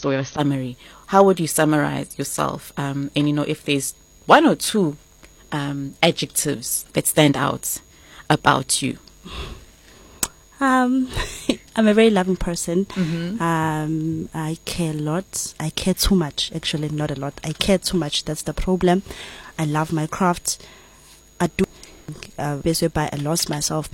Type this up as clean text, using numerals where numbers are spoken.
story, a summary, how would you summarize yourself? And if there's one or two adjectives that stand out about you. I'm a very loving person. Mm-hmm. I care a lot. I care too much. Actually, not a lot. I care too much. That's the problem. I love my craft. I do. Basically, I lost myself